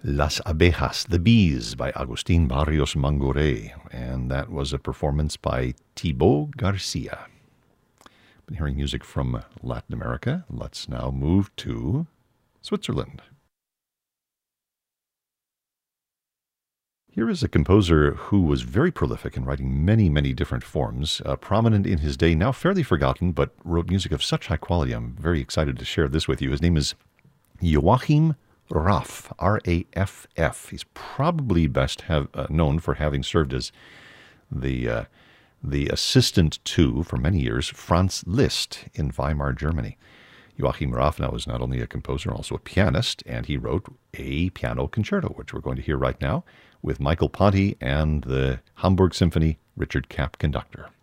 Las Abejas, The Bees by Agustin Barrios Mangure, and that was a performance by Thibaut Garcia. Been hearing music from Latin America. Let's now move to Switzerland. Here is a composer who was very prolific in writing many, many different forms, prominent in his day, now fairly forgotten, but wrote music of such high quality. I'm very excited to share this with you. His name is Joachim Raff, R-A-F-F. He's probably best known for having served as the assistant to, for many years, Franz Liszt in Weimar, Germany. Joachim Raff now is not only a composer, also a pianist, and he wrote a piano concerto, which we're going to hear right now, with Michael Ponty and the Hamburg Symphony, Richard Kapp conductor.